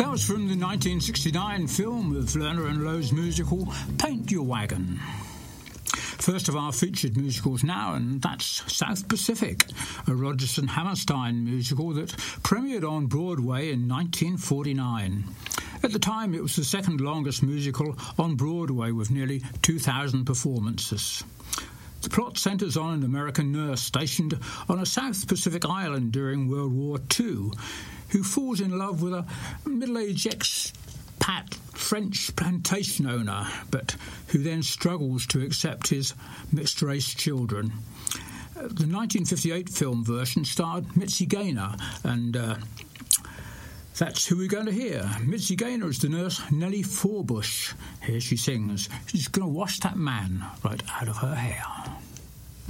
That was from the 1969 film of Lerner and Loewe's musical Paint Your Wagon. First of our featured musicals now, and that's South Pacific, a Rodgers and Hammerstein musical that premiered on Broadway in 1949. At the time, it was the second longest musical on Broadway with nearly 2,000 performances. The plot centres on an American nurse stationed on a South Pacific island during World War II, who falls in love with a middle-aged expat French plantation owner, but who then struggles to accept his mixed-race children. The 1958 film version starred Mitzi Gaynor, and that's who we're going to hear. Mitzi Gaynor is the nurse Nellie Forbush. Here she sings. She's going to wash that man right out of her hair.